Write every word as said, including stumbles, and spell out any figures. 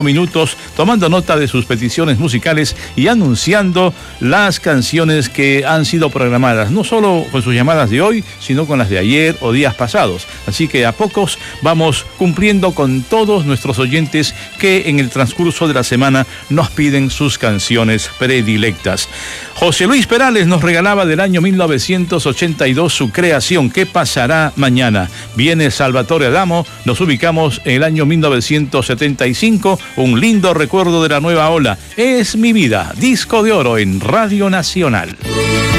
minutos tomando nota de sus peticiones musicales y anunciando las canciones que han sido programadas, no solo con sus llamadas de hoy, sino con las de ayer o días pasados. Así que a pocos vamos cumpliendo con todos nuestros oyentes que en el transcurso de la semana nos piden sus canciones predilectas. José Luis Perales nos regalaba del año mil novecientos ochenta y dos su creación, ¿Qué pasará mañana? Viene Salvatore Adamo, nos ubicamos en el año mil novecientos setenta y cinco, un lindo recuerdo de la nueva ola. Es mi vida, disco de oro en Radio Nacional.